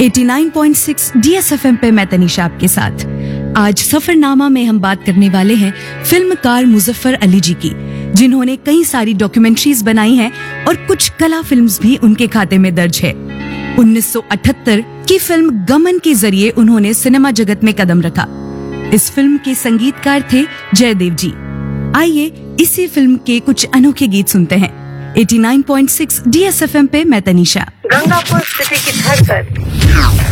89.6 DSFM पे मैं तनीषा आपके साथ। आज सफरनामा में हम बात करने वाले हैं फिल्मकार मुजफ्फर अली जी की, जिन्होंने कई सारी डॉक्यूमेंट्रीज बनाई हैं और कुछ कला फिल्म्स भी उनके खाते में दर्ज है। 1978 की फिल्म गमन के जरिए उन्होंने सिनेमा जगत में कदम रखा। इस फिल्म के संगीतकार थे जयदेव जी। आइए इसी फिल्म के कुछ अनोखे गीत सुनते हैं। 89.6 DSFM पे मैं तनीषा। गंगापुर सिटी की धड़कन।